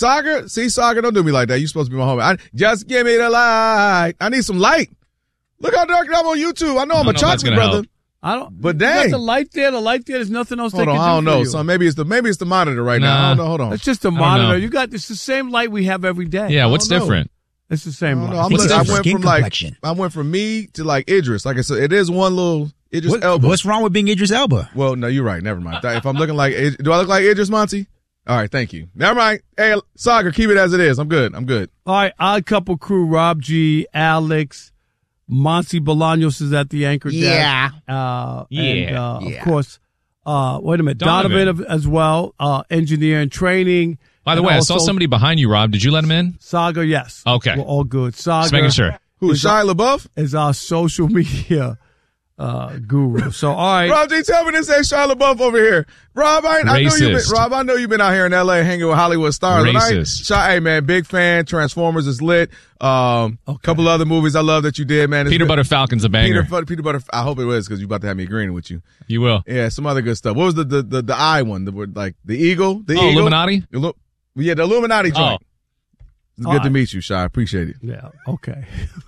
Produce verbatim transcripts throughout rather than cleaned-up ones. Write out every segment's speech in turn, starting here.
Saga, see, Saga, don't do me like that. You're supposed to be my homie. I, just give me the light. I need some light. Look how dark I'm on YouTube. I know I'm a chocolate brother. Help. I don't. But dang, you got the light there. The light there. There's nothing else. Hold they on, can I don't do for know. you. So maybe it's the maybe it's the monitor right nah. now. I don't know. Hold on. It's just a monitor. You got it's the same light we have every day. Yeah. What's different? Know. It's the same light. I'm what's look, I different? went Skin from like complexion. I went from me to like Idris. Like I said, it is one little Idris What, Elba. what's wrong with being Idris Elba? Well, no, you're right. Never mind. If I'm looking like, do I look like Idris Monty? All right, thank you. Never mind. Hey, Saga, keep it as it is. I'm good. I'm good. All right, Odd Couple crew, Rob G, Alex, Monty Bolaños is at the anchor desk. Yeah. Uh, Yeah. And, uh, Yeah. of course, uh, wait a minute, Donovan. Donovan, as well, uh, engineer and training. By the And way, I also saw somebody behind you, Rob. Did you let him in? Saga, yes. Okay. We're all good. Saga Just making sure. Who, Shia LaBeouf? is our social media uh, guru. So, all right. Rob G, tell me this ain't Shia LaBeouf over here. Rob, I, I know you've been, Racist. Rob, I know you've been out here in L A hanging with Hollywood stars. And I ain't- Racist. Shia, hey, man, big fan. Transformers is lit. Um, a couple other movies I love that you did, man. It's Peter been- Butter Falcon's a banger. Peter, Peter Butter. I hope it was because you about to have me agreeing with you. You will. Yeah, some other good stuff. What was the the the, the eye one? The word like the eagle. The Oh, eagle? Illuminati? Illu- yeah, the Illuminati joint. It's All good to right. meet you, Shy. I appreciate it. Yeah, okay.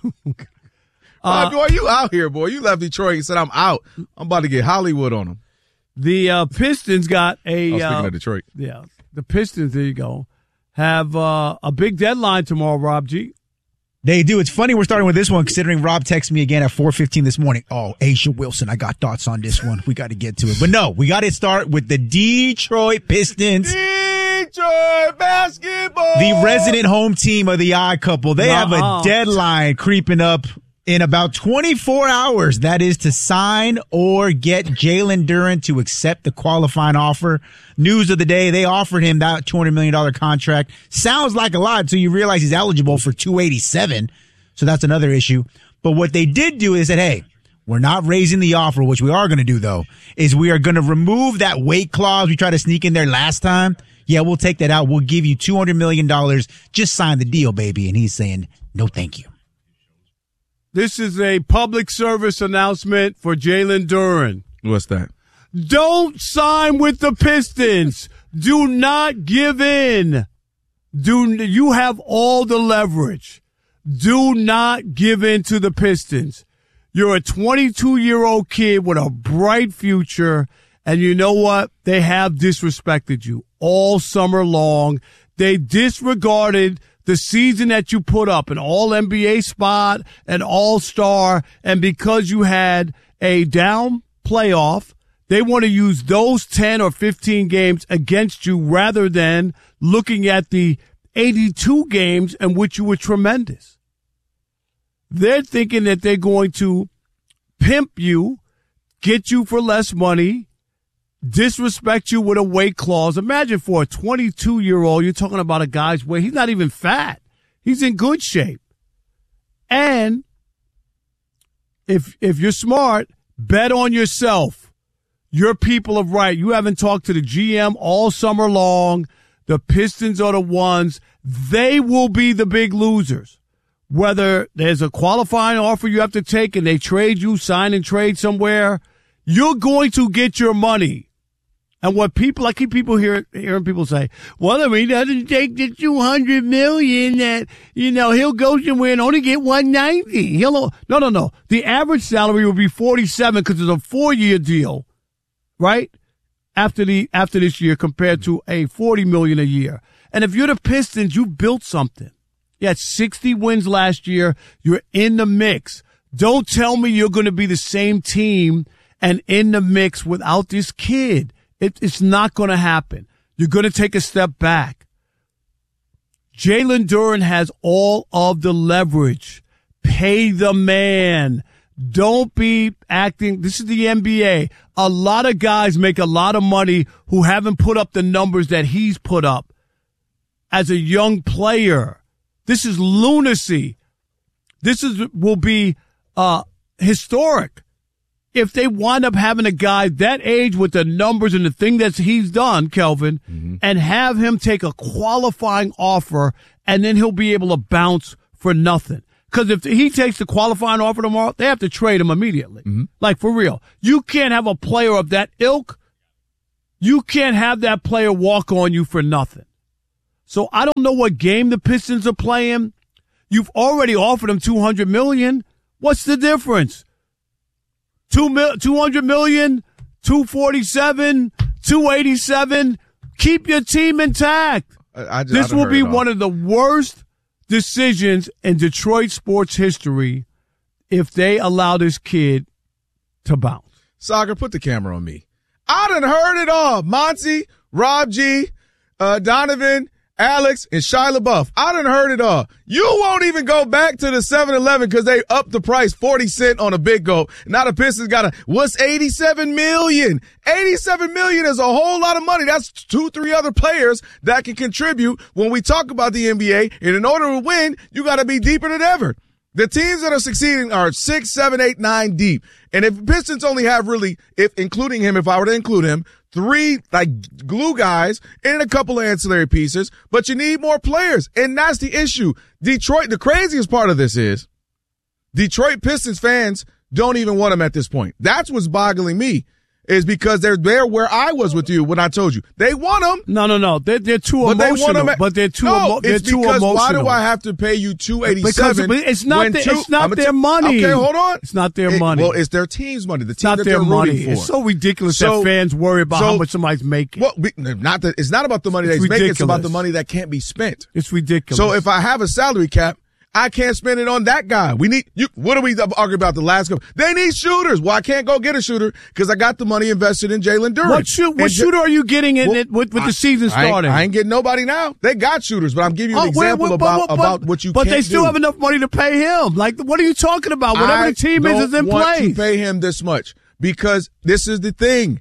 Uh, boy, you out here, boy. You left Detroit and said I'm out. I'm about to get Hollywood on them. The uh, Pistons got a. Oh, speaking uh, of Detroit. Yeah, the Pistons, there you go, have uh, a big deadline tomorrow, Rob G. They do. It's funny we're starting with this one considering Rob texted me again at four fifteen this morning. Oh, Asia Wilson, I got thoughts on this one. We got to get to it. But no, we got to start with the Detroit Pistons. Detroit basketball. The resident home team of the Odd Couple. They have Nuh-uh. a deadline creeping up in about twenty-four hours. That is to sign or get Jalen Duren to accept the qualifying offer. News of the day, they offered him that two hundred million dollars contract. Sounds like a lot until you realize he's eligible for two eighty-seven. So that's another issue. But what they did do is that, hey, we're not raising the offer, which we are going to do, though, is we are going to remove that weight clause we tried to sneak in there last time. Yeah, we'll take that out. We'll give you two hundred million dollars. Just sign the deal, baby. And he's saying, no, thank you. This is a public service announcement for Jalen Duren. What's that? Don't sign with the Pistons. Do not give in. Do you have all the leverage? Do not give in to the Pistons. You're a twenty-two-year-old kid with a bright future, and you know what? They have disrespected you all summer long. They disregarded the season that you put up, an all N B A spot, an all-star, and because you had a down playoff, they want to use those ten or fifteen games against you rather than looking at the eighty-two games in which you were tremendous. They're thinking that they're going to pimp you, get you for less money, disrespect you with a weight clause. Imagine for a twenty-two-year-old, you're talking about a guy's weight. He's not even fat. He's in good shape. And if if you're smart, bet on yourself. Your people are right. You haven't talked to the G M all summer long. The Pistons are the ones. They will be the big losers. Whether there's a qualifying offer you have to take and they trade you, sign and trade somewhere, you're going to get your money. And what people, I keep people hear, hearing people say, well, if he doesn't take the two hundred million that, you know, he'll go somewhere and only get one ninety. He'll, no, no, no. The average salary will be forty-seven because it's a four-year deal, right? After the, after this year compared to a forty million a year. And if you're the Pistons, you built something. You had sixty wins last year. You're in the mix. Don't tell me you're going to be the same team and in the mix without this kid. It, it's not going to happen. You're going to take a step back. Jalen Duren has all of the leverage. Pay the man. Don't be acting. This is the N B A. A lot of guys make a lot of money who haven't put up the numbers that he's put up as a young player. This is lunacy. This is will be uh, historic. If they wind up having a guy that age with the numbers and the thing that he's done, Kelvin, mm-hmm. and have him take a qualifying offer, and then he'll be able to bounce for nothing. Because if he takes the qualifying offer tomorrow, they have to trade him immediately. Mm-hmm. Like, for real. You can't have a player of that ilk. You can't have that player walk on you for nothing. So I don't know what game the Pistons are playing. You've already offered him two hundred million dollars. What's the difference? Two mil, two hundred million dollars, two forty-seven, two eighty-seven. Keep your team intact. I, I just, this I will be one one of the worst decisions in Detroit sports history if they allow this kid to bounce. Soccer, put the camera on me. I done heard it all. Monty, Rob G, uh, Donovan, Alex, and Shia LaBeouf. I done heard it all. You won't even go back to the seven eleven because they upped the price forty cents on a big go. Now the Pistons got a, what's eighty-seven million? eighty-seven million is a whole lot of money. That's two, three other players that can contribute when we talk about the N B A. And in order to win, you got to be deeper than ever. The teams that are succeeding are six, seven, eight, nine deep. And if Pistons only have really, if including him, if I were to include him, three like glue guys and a couple of ancillary pieces, but you need more players. And that's the issue. Detroit, the craziest part of this is Detroit Pistons fans don't even want him at this point. That's what's boggling me. Is because they're there where I was with you when I told you. They want them. No, no, no. They're, they're too but emotional. They want them at, but they're too, no, emo- they're it's too because emotional. Why do I have to pay you two eighty-seven? Because it's not, the, two, it's not their t- money. Okay, hold on. It's not their it, money. Well, it's their team's money. The it's team not that their they're money. rooting for. It's so ridiculous so, that fans worry about so, how much somebody's making. Well, not that, it's not about the money it's that he's ridiculous. making. It's about the money that can't be spent. It's ridiculous. So if I have a salary cap, I can't spend it on that guy. We need you. What are we arguing about the last couple? They need shooters. Well, I can't go get a shooter because I got the money invested in Jalen Duren. What, shoot, what shooter are you getting in well, it with, with I, the season starting? I ain't, I ain't getting nobody now. They got shooters, but I'm giving you an oh, example wait, wait, about, but, but, about what you but can't do. But they still have enough money to pay him. Like, what are you talking about? Whatever I the team is is in don't want place. to pay him this much because this is the thing.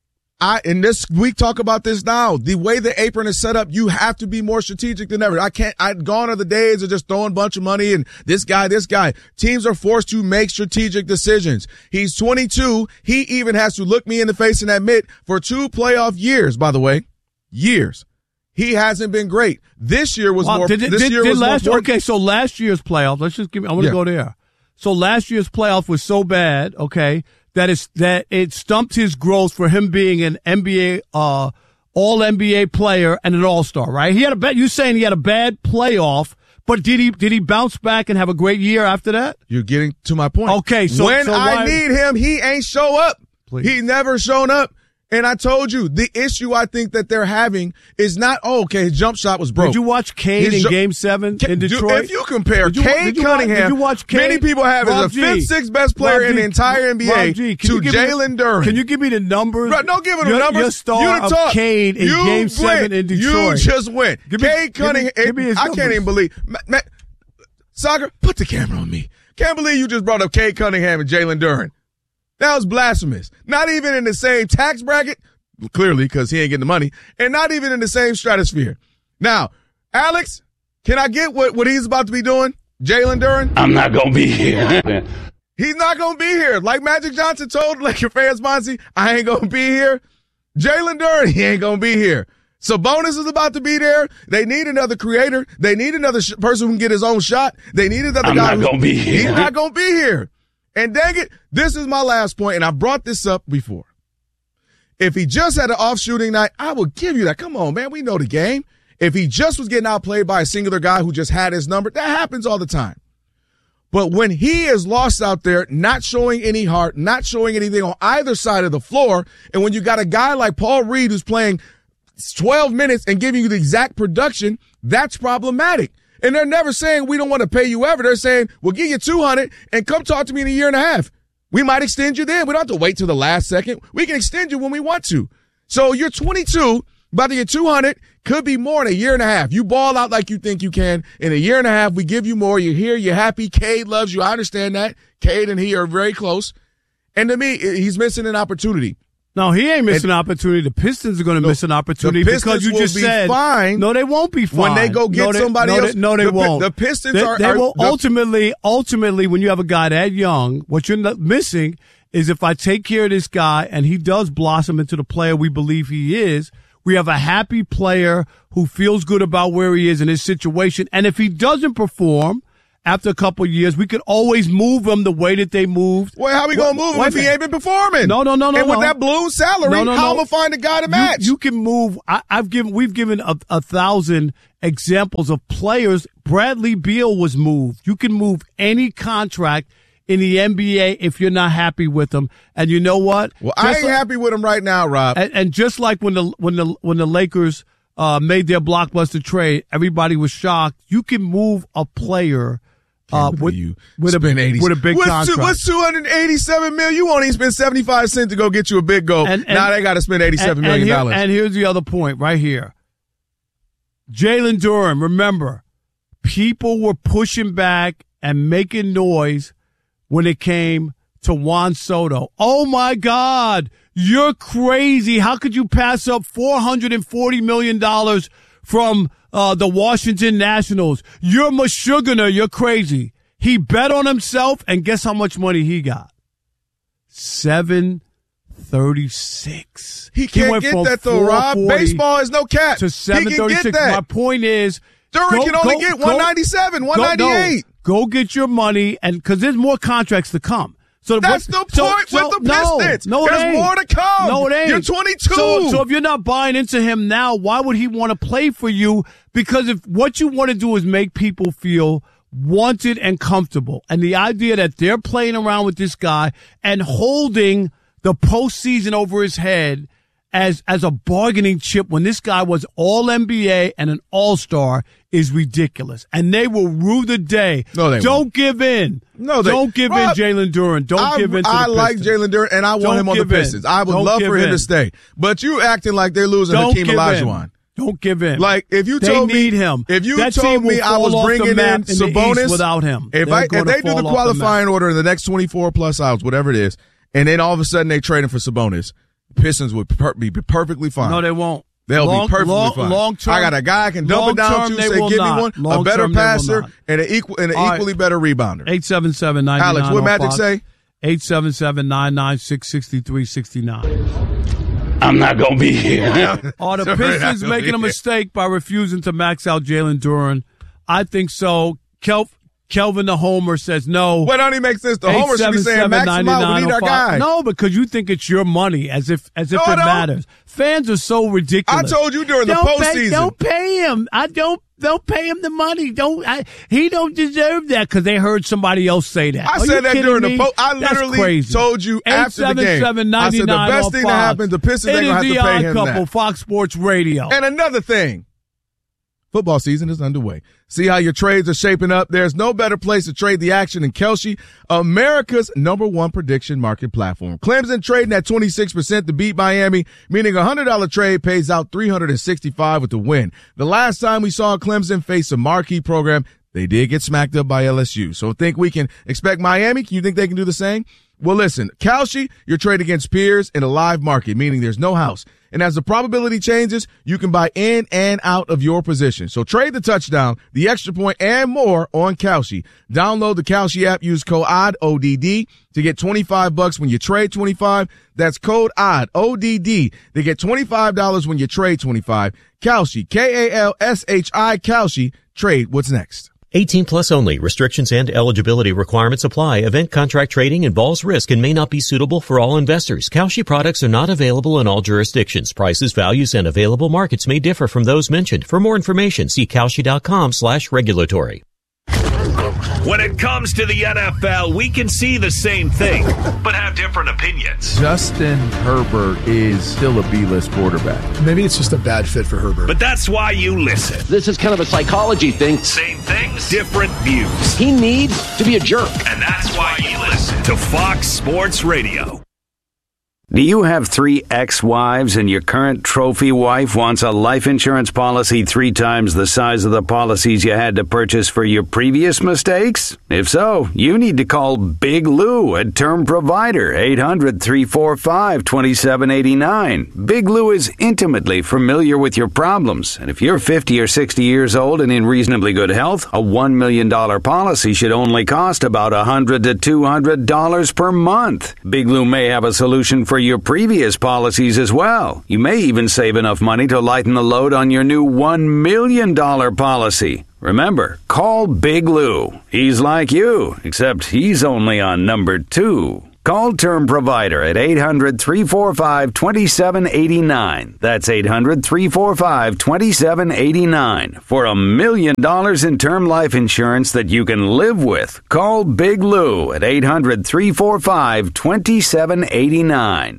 I in this we talk about this now. The way the apron is set up, you have to be more strategic than ever. I can't. I've gone are the days of just throwing a bunch of money and this guy, this guy. Teams are forced to make strategic decisions. He's twenty-two. He even has to look me in the face and admit for two playoff years. By the way, years. He hasn't been great. This year was well, more. Did, it, this did, year did was last, more. Okay, so last year's playoff. Let's just give me. I want to yeah. go there. So last year's playoff was so bad. Okay. That is that it stumped his growth for him being an N B A uh all N B A player and an all-star, right? He had a bad you saying he had a bad playoff, but did he did he bounce back and have a great year after that? You're getting to my point. Okay, so when so I why, need him, he ain't show up. Please. He never shown up. And I told you, the issue I think that they're having is not, oh, okay, his jump shot was broke. Did you watch Cade His in ju- Game Seven Ca- in do- Detroit? If you compare Did you- Cade did you Cunningham, watch- did you watch Cade? many people have Rob as a G. fifth, sixth best player Rob in G. the entire N B A Rob G, can to you give me- Jalen Duren. Can you give me the numbers? Bro, don't give him the Your- numbers. Your star you of talk. Cade in you Game went. Seven in Detroit. You just went. Give me- Cade give me- Cunningham. give me his I can't numbers. even believe. Ma- ma- Soccer, put the camera on me. Can't believe you just brought up Cade Cunningham and Jalen Duren. That was blasphemous. Not even in the same tax bracket. Clearly, because he ain't getting the money, and not even in the same stratosphere. Now, Alex, can I get what, what he's about to be doing? Jalen Duren? I'm not going to be here. He's not going to be here. Like Magic Johnson told Laker fans, Bonzi, I ain't going to be here. Jalen Duren, he ain't going to be here. Sabonis is about to be there. They need another creator. They need another sh- person who can get his own shot. They need another I'm guy. not going to be here. He's not going to be here. And dang it, this is my last point, and I brought this up before. If he just had an off shooting night, I would give you that. Come on, man. We know the game. If he just was getting outplayed by a singular guy who just had his number, that happens all the time. But when he is lost out there, not showing any heart, not showing anything on either side of the floor, and when you got a guy like Paul Reed who's playing twelve minutes and giving you the exact production, that's problematic. And they're never saying we don't want to pay you ever. They're saying we'll give you two hundred and come talk to me in a year and a half. We might extend you then. We don't have to wait till the last second. We can extend you when we want to. So you're twenty-two, about to get two hundred, could be more in a year and a half. You ball out like you think you can. In a year and a half, we give you more. You're here. You're happy. Cade loves you. I understand that. Cade and he are very close. And to me, he's missing an opportunity. No, he ain't missing an opportunity. The Pistons are going to No, miss an opportunity the Pistons because you will just be said fine no, they won't be fine when they go get no, they, somebody no, else. They, no, they the, won't. The Pistons they, are. They are will the, ultimately, ultimately, when you have a guy that young, what you're not missing is if I take care of this guy and he does blossom into the player we believe he is, we have a happy player who feels good about where he is in his situation. And if he doesn't perform, after a couple of years. We could always move him the way that they moved. Well, how we going to move him if he ain't been performing? No, no, no, no. And with no. that balloon salary, no, no, how no. am I find a guy to match? You, you can move. I, I've given. We've given a, a thousand examples of players. Bradley Beal was moved. You can move any contract in the N B A if you're not happy with them. And you know what? Well, just I ain't like, happy with him right now, Rob. And, and just like when the when the when the Lakers uh, made their blockbuster trade, everybody was shocked. You can move a player uh, with you with a, eighty with a big what's contract. Two, what's two hundred eighty-seven million? You won't even spend seventy-five cents to go get you a big goal. And, and, now they got to spend eighty-seven and, million and, here, dollars. and here's the other point right here. Jalen Duren, remember, people were pushing back and making noise when it came to Juan Soto. Oh, my God, you're crazy. How could you pass up four hundred forty million dollars from uh, the Washington Nationals? You're Meshuggah. You're crazy. He bet on himself, and guess how much money he got? seven thirty-six. He can't get that, though, Rob. Baseball is no cap. To seven thirty-six. He can get that. My point is, Duren go, can only go, get one ninety-seven, go, one ninety-eight. Go, go get your money, and because there's more contracts to come. So that's what, the point so, with so, the Pistons. No, no, there's more to come. No, it ain't. You're twenty-two. So, so if you're not buying into him now, why would he want to play for you? Because if what you want to do is make people feel wanted and comfortable, and the idea that they're playing around with this guy and holding the postseason over his head as as a bargaining chip when this guy was all N B A and an all-star is ridiculous. And they will rue the day. No, they Don't won't. give in. No, they, Don't give Rob, in, Jalen Duren. Don't I, give in to I the like Pistons. Jalen Duren, and I want Don't him on the give in. Pistons. I would Don't love give for him in. to stay. But you acting like they're losing Don't Hakeem give Olajuwon. in. Don't give in. Like, if you they told me, need him. if you that told team me will I was fall off bringing the in map in the Sabonis East without him, if, They're I, if gonna they do fall the off qualifying map. order in the next twenty-four plus hours, whatever it is, and then all of a sudden they trade him for Sabonis, Pistons would per- be perfectly fine. No, they won't. They'll long, be perfectly long, fine. Long term, I got a guy I can double down term, to, say, will give not. me one, long a better term, they will passer, not. and an equal and an All equally right. better rebounder. eight seven seven, nine nine Alex, what on Magic Fox. say? eight seven seven, nine nine six, six three six nine. I'm not going to be here. Are the Sorry, Pistons not making a gonna be mistake by refusing to max out Jalen Duren? I think so. Kel- Kelvin the Homer says no. What don't he make sense? The Homer should be saying max him out. We need our guy. No, because you think it's your money, as if as if No, I it don't. matters. Fans are so ridiculous. I told you during the don't postseason. Pay, don't pay him. I don't. Don't pay him the money. Don't. I, he don't deserve that because they heard somebody else say that. I Are said you that kidding during me? the post. I That's literally crazy. told you after the game. I said the best thing that happens, the Pistons ain't gonna have to pay him It is the Odd Couple, that. Fox Sports Radio. And another thing, football season is underway. See how your trades are shaping up? There's no better place to trade the action than Kelce, America's number one prediction market platform. Clemson trading at twenty-six percent to beat Miami, meaning a one hundred dollars trade pays out three hundred sixty-five dollars with the win. The last time we saw Clemson face a marquee program, they did get smacked up by L S U. So think we can expect Miami? Can you think they can do the same? Well, listen, Kelce, you're trading against peers in a live market, meaning there's no house. And as the probability changes, you can buy in and out of your position. So trade the touchdown, the extra point, and more on Kelce. Download the Kelce app, use code O D D, O D D, to get twenty-five bucks when you trade twenty-five. That's code O D D, O D D, to get twenty-five dollars when you trade twenty-five. Kelce, K A L S H I, Kelce. Trade what's next. eighteen plus only. Restrictions and eligibility requirements apply. Event contract trading involves risk and may not be suitable for all investors. Kalshi products are not available in all jurisdictions. Prices, values, and available markets may differ from those mentioned. For more information, see Kalshi.com slash regulatory. When it comes to the N F L, we can see the same thing, but have different opinions. Justin Herbert is still a B-list quarterback. Maybe it's just a bad fit for Herbert. But that's why you listen. This is kind of a psychology thing. Same things, different views. He needs to be a jerk. And that's why you listen to Fox Sports Radio. Do you have three ex-wives and your current trophy wife wants a life insurance policy three times the size of the policies you had to purchase for your previous mistakes? If so, you need to call Big Lou at Term Provider, eight hundred, three four five, two seven eight nine. Big Lou is intimately familiar with your problems, and if you're fifty or sixty years old and in reasonably good health, a one million dollars policy should only cost about one hundred to two hundred dollars per month. Big Lou may have a solution for your previous policies as well. You may even save enough money to lighten the load on your new one million dollars policy. Remember, call Big Lou. He's like you, except he's only on number two. Call Term Provider at eight hundred, three four five, two seven eight nine. That's eight hundred, three four five, two seven eight nine. For a million dollars in term life insurance that you can live with. Call Big Lou at eight hundred, three four five, two seven eight nine.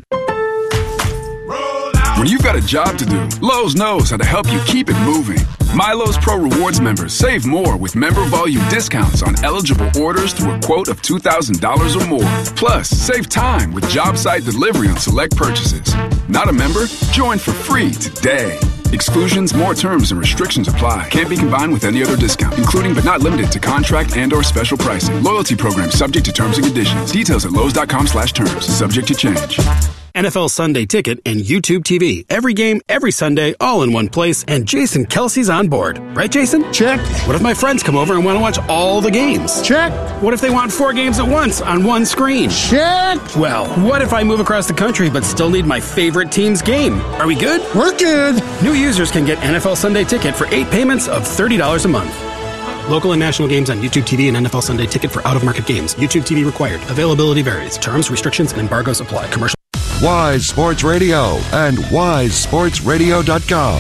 When you've got a job to do, Lowe's knows how to help you keep it moving. MyLowe's Pro Rewards members save more with member volume discounts on eligible orders through a quote of two thousand dollars or more. Plus, save time with job site delivery on select purchases. Not a member? Join for free today. Exclusions, more terms, and restrictions apply. Can't be combined with any other discount, including but not limited to contract and or special pricing. Loyalty program subject to terms and conditions. Details at Lowe's.com slash terms. Subject to change. N F L Sunday Ticket and YouTube T V. Every game, every Sunday, all in one place, and Jason Kelsey's on board. Right, Jason? Check. What if my friends come over and want to watch all the games? Check. What if they want four games at once on one screen? Check. Well, what if I move across the country but still need my favorite team's game? Are we good? We're good. New users can get N F L Sunday Ticket for eight payments of thirty dollars a month. Local and national games on YouTube T V and N F L Sunday Ticket for out-of-market games. YouTube T V required. Availability varies. Terms, restrictions, and embargoes apply. Commercial. Wise Sports Radio and wise sports radio dot com.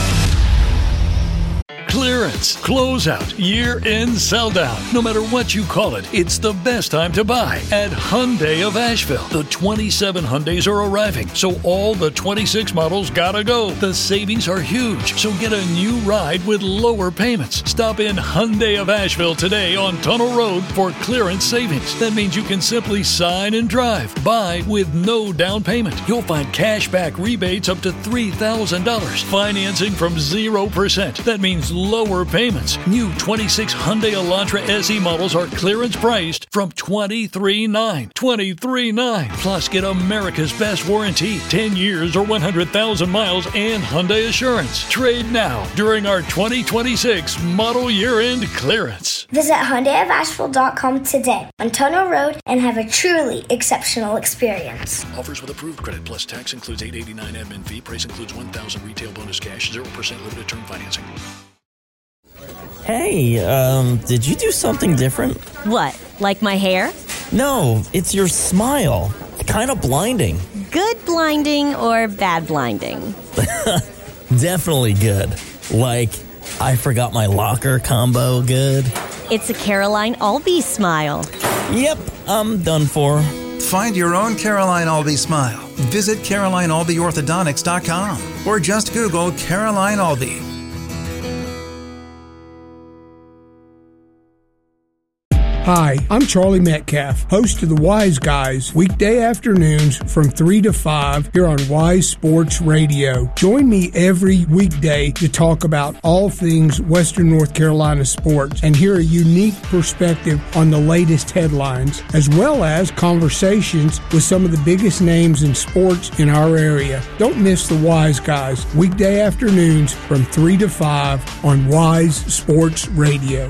Clearance, closeout, year-end sell-down. No matter what you call it, it's the best time to buy at Hyundai of Asheville. The twenty-seven Hyundais are arriving, so all the twenty-six models gotta go. The savings are huge, so get a new ride with lower payments. Stop in Hyundai of Asheville today on Tunnel Road for clearance savings. That means you can simply sign and drive. Buy with no down payment. You'll find cash back rebates up to three thousand dollars. Financing from zero percent. That means lower payments. New twenty-six Hyundai Elantra S E models are clearance priced from twenty-three thousand nine hundred dollars. twenty-three thousand nine hundred dollars. Plus, get America's best warranty, ten years or one hundred thousand miles, and Hyundai Assurance. Trade now during our twenty twenty-six model year-end clearance. Visit Hyundai of Asheville dot com today on Tunnel Road and have a truly exceptional experience. Offers with approved credit plus tax includes eight dollars and eighty-nine cents admin fee. Price includes one thousand dollars retail bonus cash, zero percent limited term financing. Hey, um, did you do something different? What, like my hair? No, it's your smile. Kind of blinding. Good blinding or bad blinding? Definitely good. Like, I forgot my locker combo good. It's a Caroline Albee smile. Yep, I'm done for. Find your own Caroline Albee smile. Visit Caroline Albee Orthodontics dot com or just Google Caroline Albee. Hi, I'm Charlie Metcalf, host of the Wise Guys, weekday afternoons from three to five here on Wise Sports Radio. Join me every weekday to talk about all things Western North Carolina sports and hear a unique perspective on the latest headlines, as well as conversations with some of the biggest names in sports in our area. Don't miss the Wise Guys, weekday afternoons from three to five on Wise Sports Radio.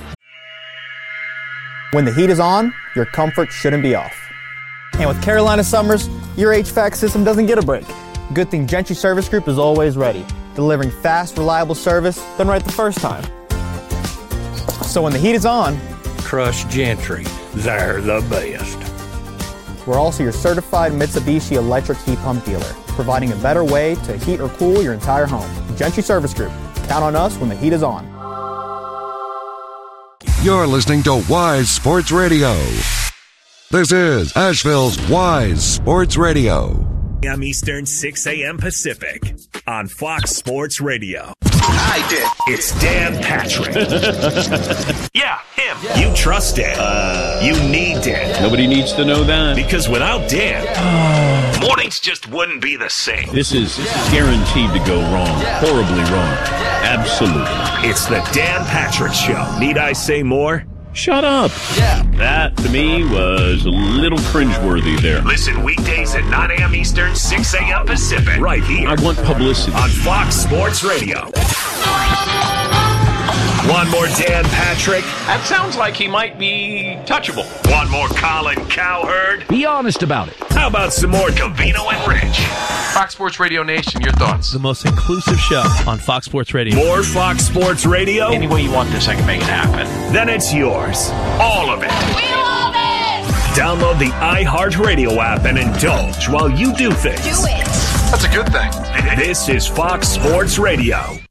When the heat is on, your comfort shouldn't be off. And with Carolina summers, your H V A C system doesn't get a break. Good thing Gentry Service Group is always ready, delivering fast, reliable service done right the first time. So when the heat is on, trust Gentry. They're the best. We're also your certified Mitsubishi electric heat pump dealer, providing a better way to heat or cool your entire home. Gentry Service Group. Count on us when the heat is on. You're listening to Wise Sports Radio. This is Asheville's Wise Sports Radio. a.m. Eastern, six a.m. Pacific on Fox Sports Radio. I did. It's Dan Patrick. Yeah, him. Yeah. You trust Dan. Uh, you need Dan. Nobody needs to know that. Because without Dan, oh. mornings just wouldn't be the same. This is guaranteed to go wrong. Horribly wrong. Absolutely. It's the Dan Patrick Show. Need I say more? Shut up. Yeah. That, to me, was a little cringeworthy there. Listen weekdays at nine a.m. Eastern, six a.m. Pacific. Right here. I want publicity. On Fox Sports Radio. One more Dan Patrick. That sounds like he might be touchable. One more Colin Cowherd. Be honest about it. How about some more Covino and Rich? Fox Sports Radio Nation, your thoughts? The most inclusive show on Fox Sports Radio. More Fox Sports Radio? Any way you want this, I can make it happen. Then it's yours. All of it. We love it! Download the iHeartRadio app and indulge while you do things. Do it. That's a good thing. This is Fox Sports Radio.